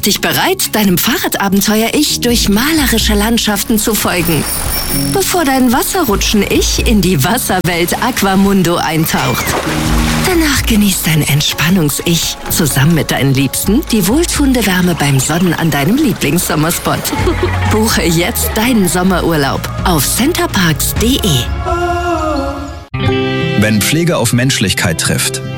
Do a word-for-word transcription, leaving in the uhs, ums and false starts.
dich bereit, deinem Fahrradabenteuer-Ich durch malerische Landschaften zu folgen, bevor dein Wasserrutschen-Ich in die Wasserwelt Aquamundo eintaucht. Danach genießt dein Entspannungs-Ich zusammen mit deinen Liebsten die wohltuende Wärme beim Sonnen an deinem Lieblingssommerspot. Buche jetzt deinen Sommerurlaub auf centerparks punkt de. Wenn Pflege auf Menschlichkeit trifft,